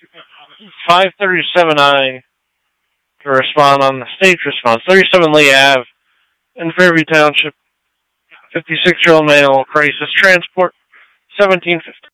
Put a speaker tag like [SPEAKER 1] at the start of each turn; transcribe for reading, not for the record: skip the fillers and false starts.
[SPEAKER 1] 537I to respond on the stage response. 37 Lee Ave in Fairview Township. 56-year-old male, crisis transport, 1750.